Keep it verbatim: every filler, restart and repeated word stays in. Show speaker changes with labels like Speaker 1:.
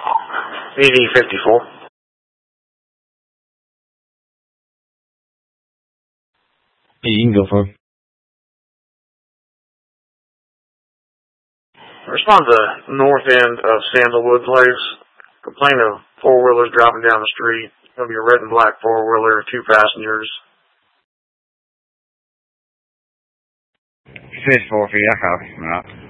Speaker 1: E D fifty-four.
Speaker 2: Yeah, you can go for it.
Speaker 1: Respond to the north end of Sandalwood Place. Complain of four-wheelers driving down the street. It's going to be a red and black four-wheeler, two passengers.
Speaker 2: fifty-four feet, I copy. Right.